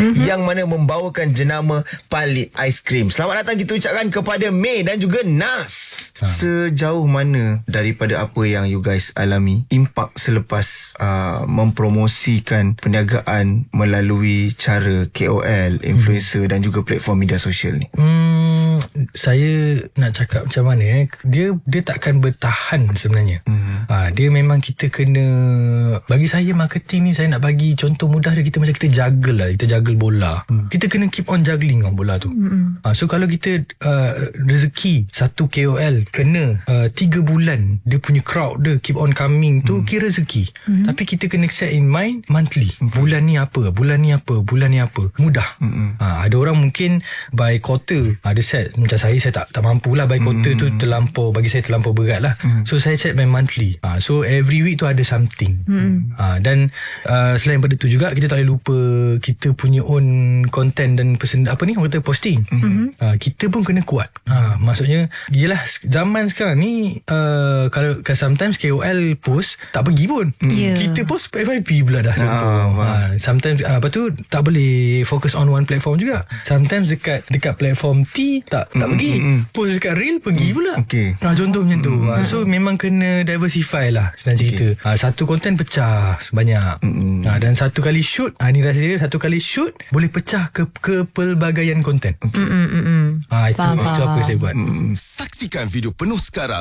yang mana membawakan jenama Palit Aiskrim. Selamat datang kita ucapkan kepada May dan juga Nas. Sejauh mana daripada apa yang you guys alami, impak selepas mempromosikan perniagaan melalui cara KOL, influencer dan juga platform media sosial ni? Saya nak cakap macam mana dia takkan bertahan sebenarnya. Dia memang kita kena, bagi saya marketing ni, saya nak bagi contoh mudah dia, kita macam kita juggle lah, kita juggle bola. Kita kena keep on juggling bola tu. So kalau kita rezeki satu KOL kena 3 bulan dia punya crowd dia keep on coming tu, kira rezeki. Tapi kita kena set in mind monthly. Bulan ni apa, bulan ni apa, bulan ni apa. Mudah. Ada orang mungkin by quarter ada set. Macam saya tak mampulah by quarter tu, terlampau, bagi saya terlampau berat lah. So saya set by monthly. So every week tu ada something. Dan selain pada tu juga, kita tak boleh lupa kita punya own content dan orang kata posting. Kita pun kena kuat. Maksudnya yelah, zaman sekarang ni kalau sometimes KOL post tak pergi pun, kita post FYP pula dah contoh. Sometimes lepas tu tak boleh fokus on one platform juga. Sometimes dekat platform T tak pergi, post dekat Reel pergi pula. Contoh macam tu. So memang kena diversify lah senang cerita. Satu konten pecah banyak. Dan satu kali shoot, ni rahsia dia, satu kali shoot boleh pecah ke pelbagaian konten. Itu apa saya buat. Saksikan video penuh sekarang